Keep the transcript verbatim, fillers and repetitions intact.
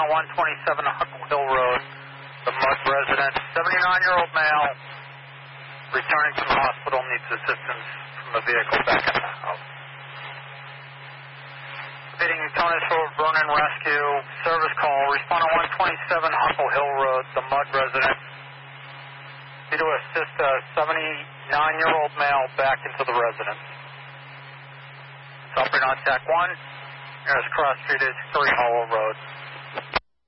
on one twenty-seven Huckle Hill Road, the Mud resident, seventy-nine-year-old male, returning from the hospital, needs assistance from a vehicle back in the house. Repeating Utonis Road, Vernon Rescue, service call, respond on one twenty-seven Huckle Hill Road, the Mud resident, need to assist a seventy-nine-year-old male back into the residence. Operating on T A C one, nearest cross street is Three Hollow Road.